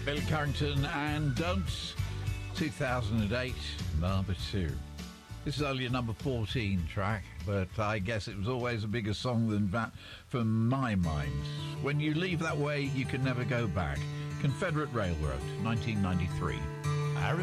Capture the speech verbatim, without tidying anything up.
Bill Carrington and Don't, two thousand eight, number two. This is only a number fourteen track, but I guess it was always a bigger song than that from my mind. When you leave that way, you can never go back. Confederate Railroad, nineteen ninety-three. I